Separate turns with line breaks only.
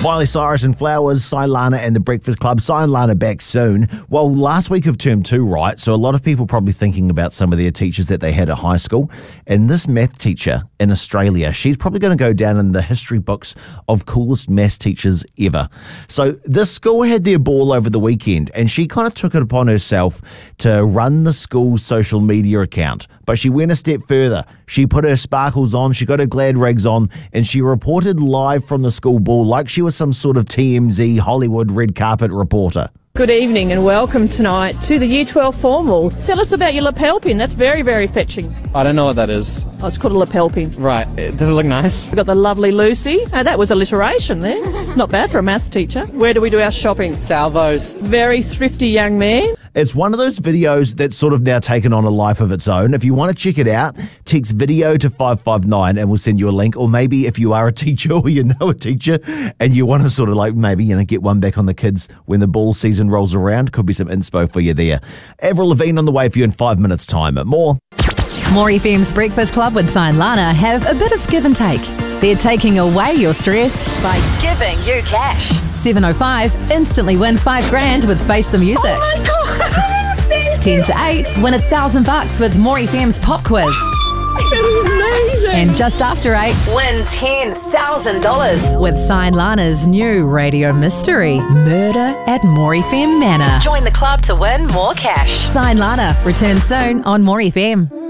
Miley Cyrus and Flowers, Sailana and the Breakfast Club. Sailana back soon. Well, last week of term 2, right? So a lot of people probably thinking about some of their teachers that they had at high school. And this math teacher in Australia, she's probably going to go down in the history books of coolest maths teachers ever. So this school had their ball over the weekend, and she kind of took it upon herself to run the school's social media account. But she went a step further. She put her sparkles on, she got her glad rags on, and she reported live from the school ball like she was some sort of TMZ Hollywood red carpet reporter.
Good evening and welcome tonight to the Year 12 formal. Tell us about your lapel pin. That's very, very fetching.
I don't know what that is.
Oh, it's called a lapel pin.
Right. Does it look nice?
We've got the lovely Lucy. Oh, that was alliteration there. Not bad for a maths teacher. Where do we do our shopping?
Salvos.
Very thrifty young man.
It's one of those videos that's sort of now taken on a life of its own. If you want to check it out, text video to 559 and we'll send you a link. Or maybe if you are a teacher or you know a teacher and you want to sort of like maybe, get one back on the kids when the ball season rolls around, could be some inspo for you there. Avril Lavigne on the way for you in 5 minutes' time. More
FM's Breakfast Club with Sailana have a bit of give and take. They're taking away your stress by giving you cash. 7:05, instantly win $5,000 with Face the Music.
Oh my God!
10 to 8, win $1,000 with FM's Pop Quiz.
Amazing.
And just after 8, win $10,000 with Sailana's new radio mystery, Murder at FM Manor. Join the club to win more cash. Sailana returns soon on FM.